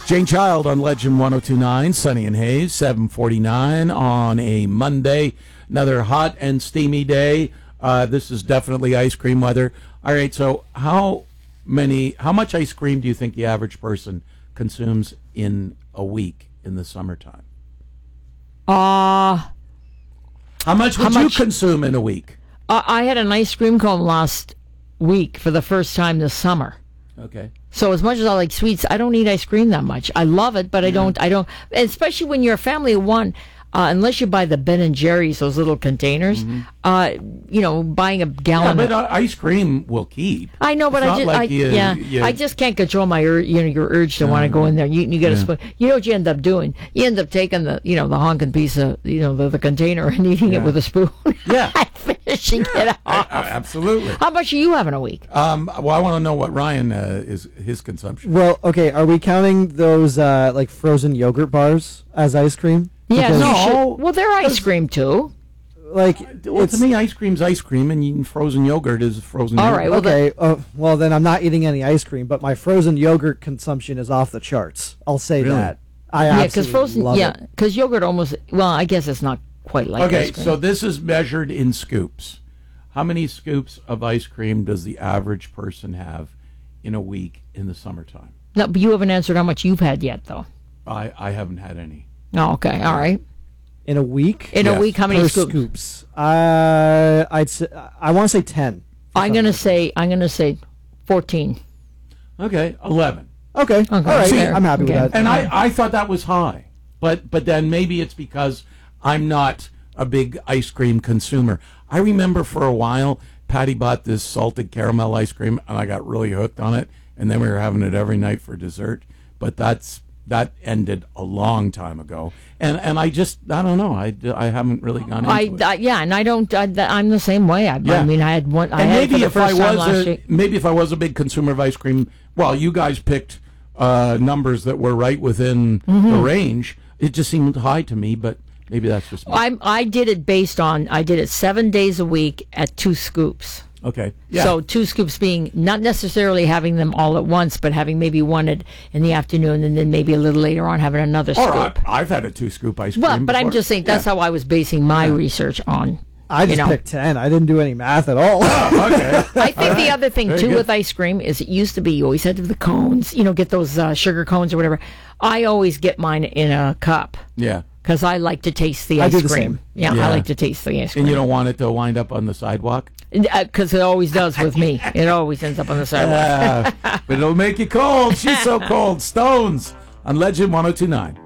Jane Child on Legend 102.9, Sunny and Hayes, 7:49 on a Monday. Another hot and steamy day. This is definitely ice cream weather. All right, so how much ice cream do you think the average person consumes in a week in the summertime? How much would you consume in a week? I had an ice cream cone last week for the first time this summer. Okay. So as much as I like sweets, I don't eat ice cream that much. I love it, but I don't, especially when you're a family of one, unless you buy the Ben and Jerry's, those little containers, buying a gallon. Yeah, but ice cream will keep. I know, but I just can't control my your urge to want to go in there. You get a spoon. You know what you end up doing? You end up taking the honking piece of the container and eating it with a spoon. Yeah, finishing it off. Absolutely. How much are you having a week? Well, I want to know what Ryan is his consumption. Well, okay, are we counting those like frozen yogurt bars as ice cream? Yeah, no. Well, they're ice cream too. To me, ice cream's ice cream, and eating frozen yogurt is frozen yogurt. All right, well, okay. Well, then I'm not eating any ice cream, but my frozen yogurt consumption is off the charts. I'll say that. I absolutely love it. Because yogurt almost. Well, I guess it's not quite like ice cream. So this is measured in scoops. How many scoops of ice cream does the average person have in a week in the summertime? No, but you haven't answered how much you've had yet, though. I haven't had any. Oh, okay. All right. In a week? In a week, how many scoops? I'd say, I want to say 10. I'm gonna say 14. Okay, 11. Okay. All right. I'm happy with that. And I thought that was high, but then maybe it's because I'm not a big ice cream consumer. I remember for a while Patty bought this salted caramel ice cream, and I got really hooked on it, and then we were having it every night for dessert. But that ended a long time ago, and I don't know. I haven't really gone into it. And I don't. I'm the same way. I mean, I had one. Maybe if I was a big consumer of ice cream, well, you guys picked numbers that were right within the range. It just seemed high to me, but maybe that's just me. I did it 7 days a week at 2 scoops. Okay. Yeah. So 2 scoops being not necessarily having them all at once, but having maybe one in the afternoon, and then maybe a little later on having another scoop. I've had a 2-scoop ice cream. Well, but before. I'm just saying that's how I was basing my research on. I just picked 10. I didn't do any math at all. Oh, okay. I think the other thing too with ice cream is it used to be you always had the cones, get those sugar cones or whatever. I always get mine in a cup. Yeah. Because I like to taste the ice cream. Same. Yeah, I like to taste the ice cream. And you don't want it to wind up on the sidewalk? Because it always does with me. It always ends up on the sidewalk. But it'll make you cold. She's so cold. Stones on Legend 102.9.